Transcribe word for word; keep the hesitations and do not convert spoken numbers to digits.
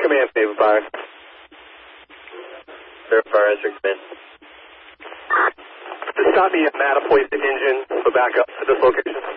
Command, Naval Fire. Naval Fire, answer command. Just stop me at Matapoiset engine for backup at this location.